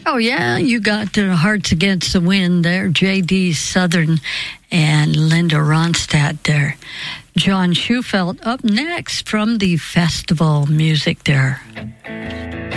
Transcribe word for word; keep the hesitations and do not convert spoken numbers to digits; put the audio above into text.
Oh, yeah, you got the Hearts Against the Wind there, J D Southern and Linda Ronstadt there. John Schufelt up next from the festival music there.